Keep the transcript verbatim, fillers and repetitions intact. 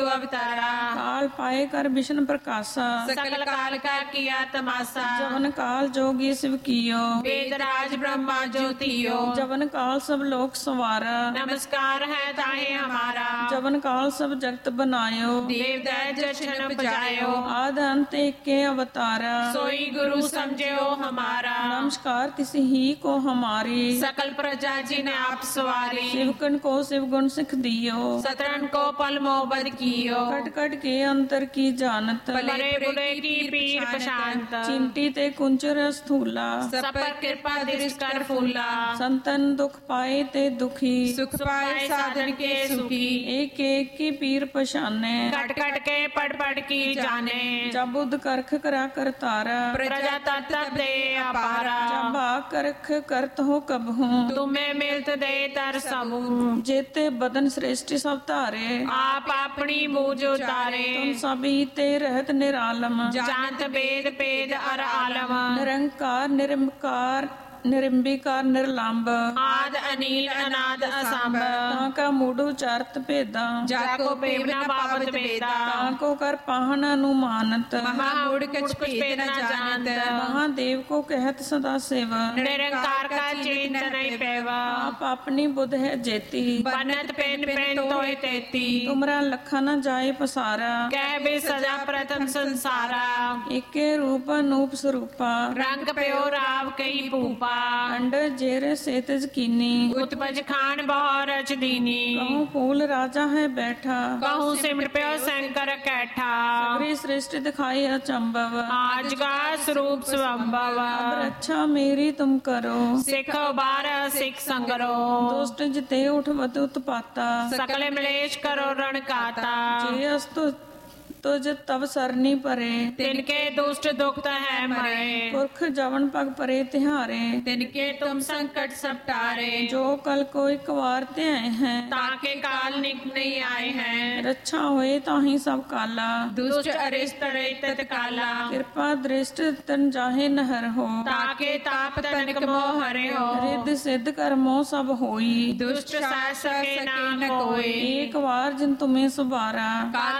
अवतारा। काल पाए कर विष्णु प्रकाशा, सकल काल का किया तमाशा। जवन काल जोगी शिव कियो, वेद राज ब्रह्मा ज्योतियो। जवन काल सब लोक सवारा, नमस्कार है ताहे हमारा। जवन काल सब जगत बनायो, देव दैत्य जछन बजायो। आद अंत एक के अवतारा, सोई गुरु समझो हमारा। नमस्कार तिस ही को हमारी, सकल प्रजा जिन आप सवारी। शिवकन को शिव गुण सिख दियो, सतरन को पल मोबद कियो। कट कट के अंतर की जानत, बड़े बुरे की पीर प्रशांत। चिंटी ते कुंचर स्थूला, सब पर कृपा दृष्ट कर फूला। संतन दुख पाए ते दुखी, सुख पाए साधन के सुखी। एक एक की पीर पशाने, कट कट के पढ़ पढ़ की जाने। जब बुद्ध करख करा करतारा, प्रजा तत्व दे अपारा। जब भाग करख करत हो कब हूँ, तुम्हें मिलत दे तर समूह। जेते बदन श्रेष्ठ सब तारे, आप अपनी बूझ उतारे। तुम सभी ते रहत निरालम, जानत वेद पेद अर आलम। निरंकार निरंकार निरंबिकार निर्लंब, आद अनील अनाद असंभ। ताका मूढ़ उचारत भेदा, जाको पेवना पावत वेदा। ताको कर पाहन अनुमानत, महामूढ़ कछ भेद न जानत। महादेव को कहत सदा सेव, निरंकार का चिंतन नहीं पेवा। आप अपनी बुध है जेती, बनत पेन पेन तोय तेती। तुमरा लखा न जाए पसारा, कह बे सजा प्रथम संसारा। एके रूप अनूप स्वरूपा, रंग प्यो राव कई भूपा। अंड जेर सेतज कीनी, उत्पज खान बहु रच दीनी। कहूँ फूल राजा है बैठा, कहूँ सिमर प्यो शंकर कैठा। सबरी श्रेष्ठ दिखाई अचंभव, आज का स्वरूप स्वंभव। अब रक्षा मेरी तुम करो, सिखो बार सिख संगरो। दुष्ट जिते उठवत उत्पाता, सकल मलेश करो रण काता। जे अस्तु तुझ तब सरनी परे, तिनके दुष्ट दुखत है मरे। पुरख जवन पग परे तिहारे, तिनके तुम संकट सब टारे। जो कल को एक बार ते आए हैं, ताके काल निक नहीं आए हैं। रक्षा होए ताही सब काला, दुष्ट अरिष्ट रहित तत्काला। कृपा दृष्ट तन जाहे नहर हो, ताके ताप तनिक मोह हरे हो। रिद्ध सिद्ध कर्मो सब होई, दुष्ट सास सके ना कोई। एक बार जिन तुम्हें सुबारा, काल